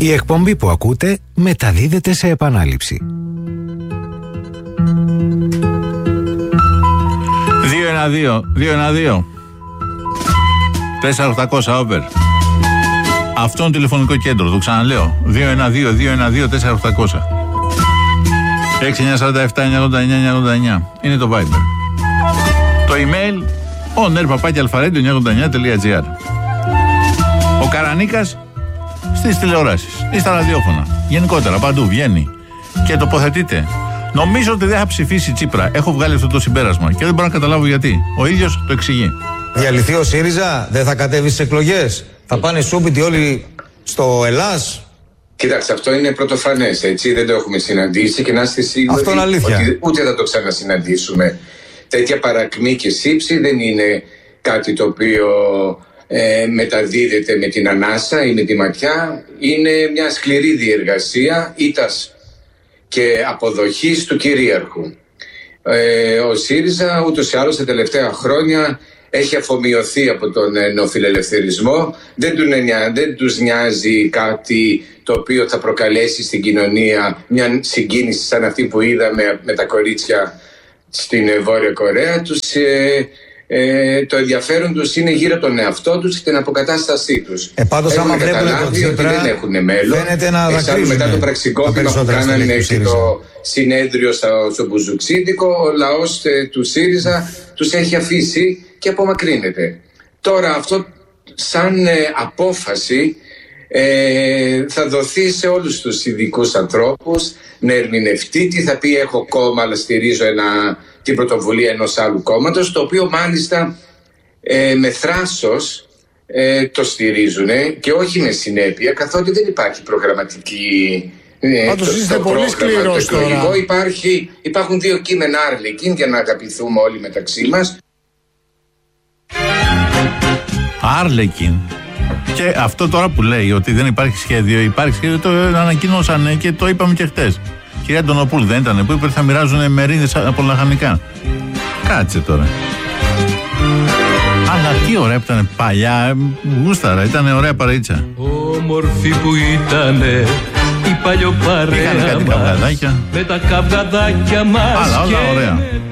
Η εκπομπή που ακούτε μεταδίδεται σε επανάληψη. 212 4800 over. Αυτό είναι το τηλεφωνικό κέντρο, το ξαναλέω. 212 212 4800. 6947-989-989 είναι το Viber. Το email oner@alpharadio989.gr. Ο Καρανίκας στις τηλεοράσεις ή στα ραδιόφωνα. Γενικότερα παντού βγαίνει και τοποθετείται. Νομίζω ότι δεν θα ψηφίσει Τσίπρα. Έχω βγάλει αυτό το συμπέρασμα και δεν μπορώ να καταλάβω γιατί. Ο ίδιος το εξηγεί. Διαλυθεί ο ΣΥΡΙΖΑ, δεν θα κατέβει στις εκλογές. Θα πάνε σούπιτοι όλοι στο Ελλάς. Κοίταξε, αυτό είναι πρωτοφανές, έτσι, δεν το έχουμε συναντήσει και να είστε σίγουροι ότι ούτε θα το ξανασυναντήσουμε. Τέτοια παρακμή και σύψη δεν είναι κάτι το οποίο μεταδίδεται με την ανάσα ή με τη ματιά. Είναι μια σκληρή διεργασία ήττας και αποδοχής του κυρίαρχου. Ο ΣΥΡΙΖΑ ούτως ή άλλως τα τελευταία χρόνια έχει αφομοιωθεί από τον νεοφιλελευθερισμό. Δεν τους νοιάζει κάτι το οποίο θα προκαλέσει στην κοινωνία μια συγκίνηση σαν αυτή που είδαμε με τα κορίτσια στην Βόρεια Κορέα. Το ενδιαφέρον τους είναι γύρω τον εαυτό τους και την αποκατάστασή τους. Πάντως άμα βλέπουν τον Τσίπρα δεν έχουν μέλλον. Φαίνεται να δακρύζουν. Μετά το πραξικόπημα που κάνανε και το συνέδριο στο Μπουζουξίδικο, ο λαός του ΣΥΡΙΖΑ τους έχει αφήσει και απομακρύνεται. Τώρα αυτό σαν απόφαση θα δοθεί σε όλους τους ειδικούς ανθρώπους να ερμηνευτεί τι θα πει. Έχω κόμμα αλλά στηρίζω την πρωτοβουλία ενός άλλου κόμματος, το οποίο μάλιστα με θράσος το στηρίζουν και όχι με συνέπεια, καθότι δεν υπάρχει προγραμματική. Πάντως είστε πολύ σκληρός τώρα. Υπάρχουν δύο κείμενα Άρλεκιν για να αγαπηθούμε όλοι μεταξύ μας. Άρλεκιν. Και αυτό τώρα που λέει ότι δεν υπάρχει σχέδιο, το ανακοίνωσαν και το είπαμε και χτες. Κυρία Αντωνοπούλου δεν ήταν που είπε ότι θα μοιράζουν μερίδες από λαχανικά. Κάτσε τώρα. Αλλά τι ωραία που ήταν παλιά, γούσταρα, ήταν ωραία παρείτσα. Όμορφη που ήτανε η παλιοπαρέα μας, με τα καυγαδάκια μας. Αλλά όλα ωραία.